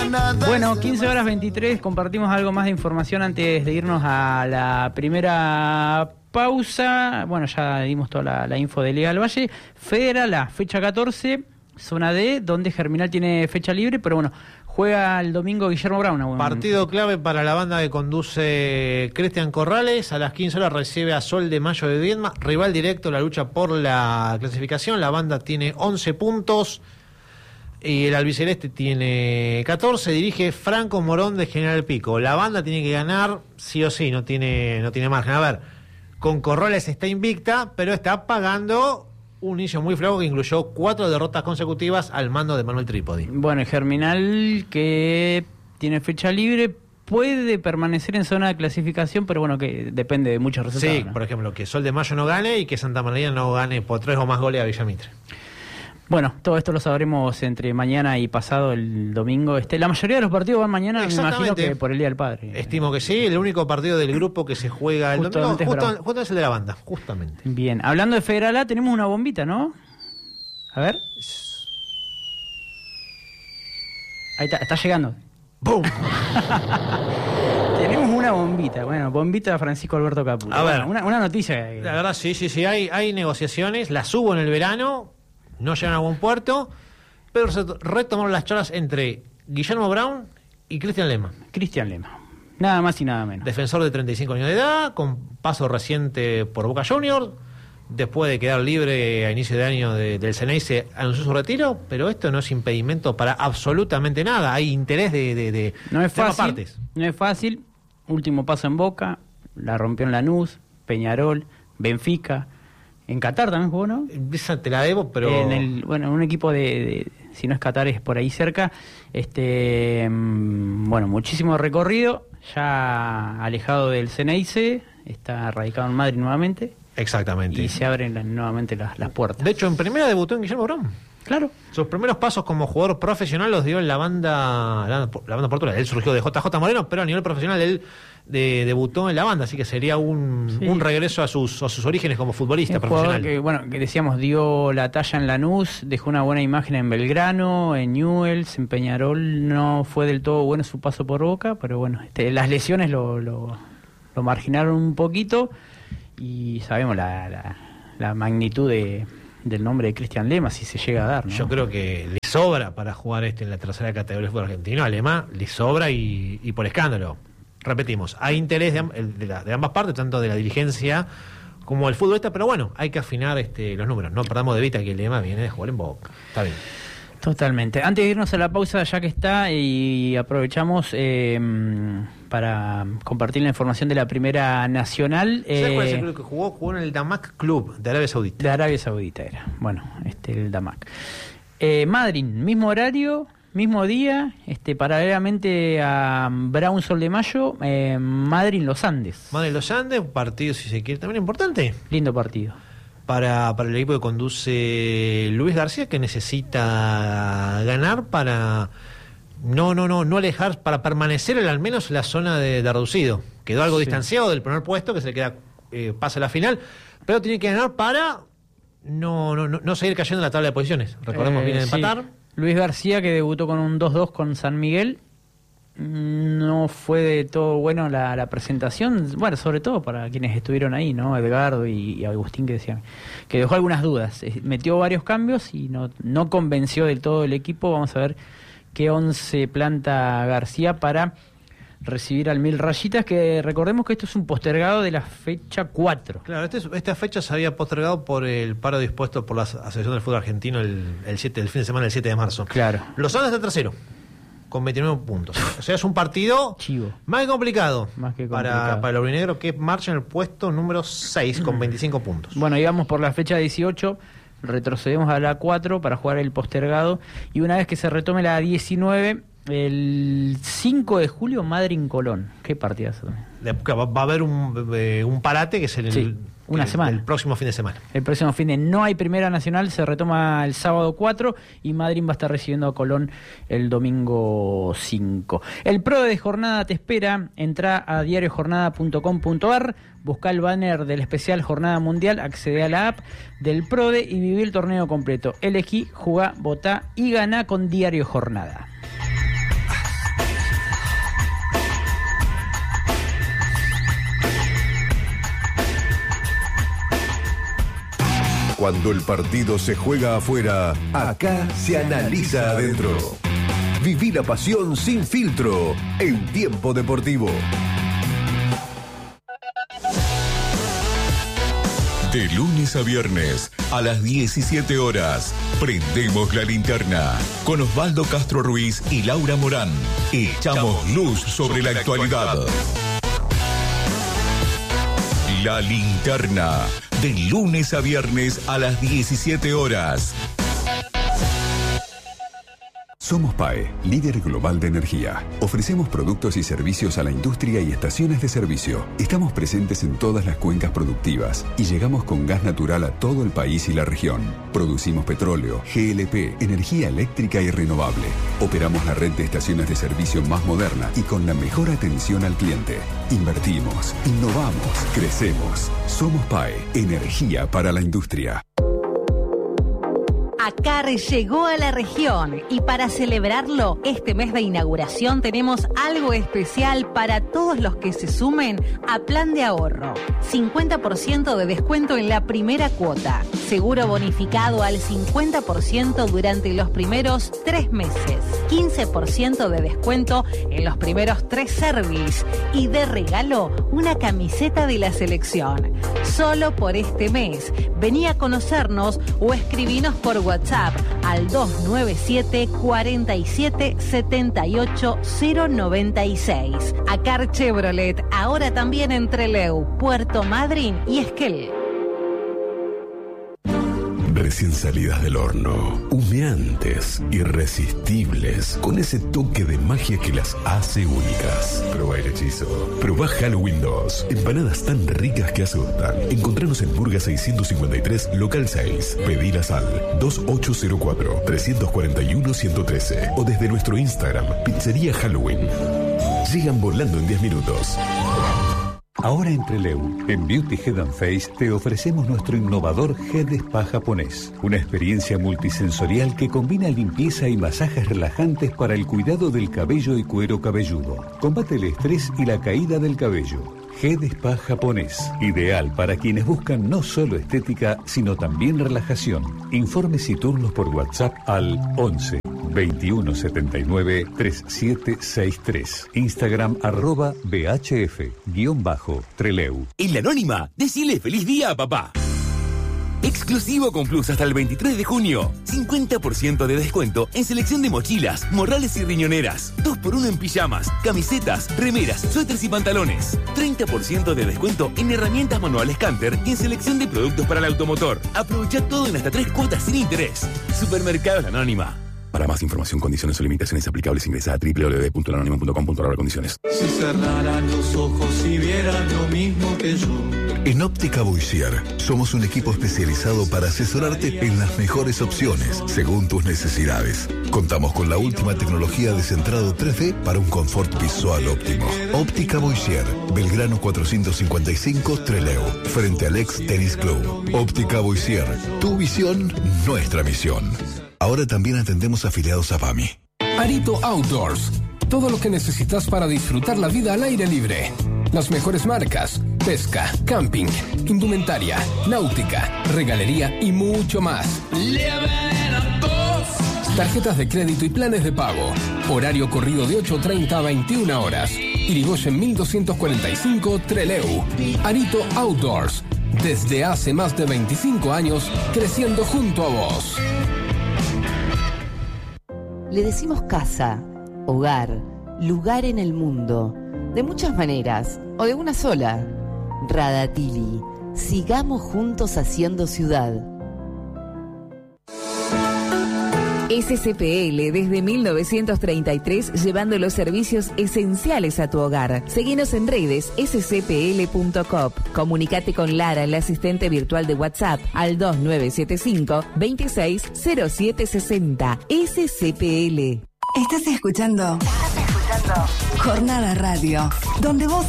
Bueno, 15:23, compartimos algo más de información antes de irnos a la primera pausa. Bueno, ya dimos toda la info de Liga del Valle. Federal A, fecha 14, zona D, donde Germinal tiene fecha libre, pero bueno, juega el domingo Guillermo Brown. Partido clave para la banda que conduce Cristian Corrales. A las 15 horas recibe a Sol de Mayo de Viedma. Rival directo, la lucha por la clasificación. La banda tiene 11 puntos. Y el albiceleste tiene 14. Dirige Franco Morón de General Pico. La banda tiene que ganar sí o sí. No tiene margen. A ver, con Corrales está invicta, pero está pagando un inicio muy flojo que incluyó 4 derrotas consecutivas al mando de Manuel Trípodi. Bueno, el Germinal, que tiene fecha libre, puede permanecer en zona de clasificación, pero bueno, que depende de muchos resultados. Sí, ¿no? Por ejemplo, que Sol de Mayo no gane y que Santa María no gane por 3 o más goles a Villamitre. Bueno, todo esto lo sabremos entre mañana y pasado el domingo. La mayoría de los partidos van mañana, me imagino que por el Día del Padre. Estimo que sí, el único partido del grupo que se juega el domingo justo es el de la banda, justamente. Bien, hablando de Federal A, tenemos una bombita, ¿no? A ver. Ahí está llegando. ¡Bum! Tenemos una bombita, bombita de Francisco Alberto Caputo. A ver, una noticia. La verdad, sí, hay negociaciones, las hubo en el verano. No llegan a buen puerto, pero se retomaron las charlas entre Guillermo Brown y Cristian Lema. Cristian Lema, nada más y nada menos. Defensor de 35 años de edad, con paso reciente por Boca Juniors. Después de quedar libre a inicio de año del Ceneice, anunció su retiro, pero esto no es impedimento para absolutamente nada. Hay interés de no es fácil, partes. No es fácil. Último paso en Boca, la rompió en Lanús, Peñarol, Benfica. En Qatar también jugó, ¿no? Esa te la debo, pero... un equipo de si no es Qatar, es por ahí cerca. Muchísimo recorrido, ya alejado del Ceneice, está radicado en Madrid nuevamente. Exactamente. Y se abren nuevamente las puertas. De hecho, en primera debutó en Guillermo Brown. Claro. Sus primeros pasos como jugador profesional los dio en la banda portuguesa. Él surgió de JJ Moreno, pero a nivel profesional él debutó en la banda, así que sería un regreso a sus orígenes como futbolista profesional. Que decíamos, dio la talla en Lanús, dejó una buena imagen en Belgrano, en Newell's, en Peñarol. No fue del todo bueno su paso por Boca, pero bueno, las lesiones lo marginaron un poquito y sabemos la magnitud del nombre de Cristian Lema, si se llega a dar, ¿no? Yo creo que le sobra para jugar en la tercera categoría del fútbol argentino. A Lema le sobra y por escándalo. Repetimos, hay interés de ambas partes, tanto de la dirigencia como del futbolista, pero bueno, hay que afinar los números. No perdamos de vista que el Lema viene de jugar en Boca. Está bien. Totalmente. Antes de irnos a la pausa, ya que está, y aprovechamos para compartir la información de la Primera Nacional. ¿Sabes cuál es el club que jugó? Jugó en el Damac Club de Arabia Saudita. De Arabia Saudita era. Bueno, el Damac. Madrid, mismo horario, mismo día, paralelamente a Brown Sol de Mayo, Madrid Los Andes. Madrid Los Andes, un partido, si se quiere, también importante. Lindo partido. Para el equipo que conduce Luis García, que necesita ganar para no alejar, para permanecer al menos en la zona de reducido. Quedó algo distanciado del primer puesto, que se le queda pasa a la final, pero tiene que ganar para no seguir cayendo en la tabla de posiciones. Recordemos, viene de empatar. Luis García, que debutó con un 2-2 con San Miguel. No fue de todo bueno la presentación, bueno, sobre todo para quienes estuvieron ahí, ¿no? Edgardo y Agustín, que decían que dejó algunas dudas. Metió varios cambios y no convenció del todo el equipo. Vamos a ver qué 11 planta García para recibir al Mil Rayitas, que recordemos que esto es un postergado de la fecha 4. Claro, esta fecha se había postergado por el paro dispuesto por la Asociación del Fútbol Argentino el fin de semana del 7 de marzo. Claro. Los Andes está tercero, con 29 puntos. O sea, es un partido chivo, más que complicado, para el aurinegro, que marcha en el puesto número 6 con 25 puntos. Bueno, íbamos por la fecha 18, retrocedemos a la 4 para jugar el postergado, y una vez que se retome la 19, el 5 de julio, Madrid-Colón. Qué partidazo. Va a haber un parate, que es una semana. El próximo fin de semana. El próximo fin de no hay Primera Nacional, se retoma el sábado 4 y Madrid va a estar recibiendo a Colón el domingo 5. El PRODE de Jornada te espera. Entra a diariojornada.com.ar, busca el banner del especial Jornada Mundial, accede a la app del PRODE y viví el torneo completo. Elegí, jugá, votá y ganá con Diario Jornada. Cuando el partido se juega afuera, acá se analiza adentro. Viví la pasión sin filtro en Tiempo Deportivo. De lunes a viernes a las 17 horas, prendemos la linterna con Osvaldo Castro Ruiz y Laura Morán. Echamos luz sobre la actualidad. La linterna, de lunes a viernes a las 17 horas. Somos PAE, líder global de energía. Ofrecemos productos y servicios a la industria y estaciones de servicio. Estamos presentes en todas las cuencas productivas y llegamos con gas natural a todo el país y la región. Producimos petróleo, GLP, energía eléctrica y renovable. Operamos la red de estaciones de servicio más moderna y con la mejor atención al cliente. Invertimos, innovamos, crecemos. Somos PAE, energía para la industria. ACAR llegó a la región y para celebrarlo, este mes de inauguración tenemos algo especial para todos los que se sumen a Plan de Ahorro. 50% de descuento en la primera cuota, seguro bonificado al 50% durante los primeros 3 meses, 15% de descuento en los primeros 3 service y de regalo una camiseta de la selección. Solo por este mes. Vení a conocernos o escribinos por WhatsApp al 297 47 78 096. ACAR Chevrolet, ahora también en Trelew, Puerto Madryn y Esquel. Recién salidas del horno, humeantes, irresistibles, con ese toque de magia que las hace únicas. Probá el hechizo. Probá Halloween 2. Empanadas tan ricas que asustan. Encontranos en Burga 653, local 6. Pedilas al 2804-341-113 o desde nuestro Instagram, Pizzería Halloween. Llegan volando en 10 minutos. Ahora en Trelew, en Beauty Head and Face, te ofrecemos nuestro innovador Head Spa japonés. Una experiencia multisensorial que combina limpieza y masajes relajantes para el cuidado del cabello y cuero cabelludo. Combate el estrés y la caída del cabello. Head Spa japonés, ideal para quienes buscan no solo estética, sino también relajación. Informes y turnos por WhatsApp al 11 2179 3763. Instagram @BHF_Trelew. En La Anónima, decile feliz día a papá. Exclusivo con Plus hasta el 23 de junio. 50% de descuento en selección de mochilas, morrales y riñoneras. 2x1 en pijamas, camisetas, remeras, suéteres y pantalones. 30% de descuento en herramientas manuales Canter y en selección de productos para el automotor. Aprovecha todo en hasta 3 cuotas sin interés. Supermercados La Anónima. Para más información, condiciones o limitaciones aplicables, ingresa a www.lanonima.com.ar/condiciones. Si cerraran los ojos y vieran lo mismo que yo. En Óptica Boisier somos un equipo especializado para asesorarte en las mejores opciones según tus necesidades. Contamos con la última tecnología de centrado 3D para un confort visual óptimo. Óptica Boisier, Belgrano 455, Trelew, frente al ex Tennis Club. Óptica Boisier, tu visión, nuestra misión. Ahora también atendemos afiliados a PAMI. Arito Outdoors. Todo lo que necesitas para disfrutar la vida al aire libre. Las mejores marcas, pesca, camping, indumentaria, náutica, regalería y mucho más. Tarjetas de crédito y planes de pago. Horario corrido de 8:30 a 21 horas. Irigoyen 1245, Trelew. Arito Outdoors. Desde hace más de 25 años, creciendo junto a vos. Le decimos casa, hogar, lugar en el mundo, de muchas maneras o de una sola. Radatili, sigamos juntos haciendo ciudad. SCPL desde 1933 llevando los servicios esenciales a tu hogar. Seguinos en redes scpl.coop. Comunicate con Lara, la asistente virtual de WhatsApp, al 2975 260760. SCPL. Estás escuchando Jornada Radio, donde vos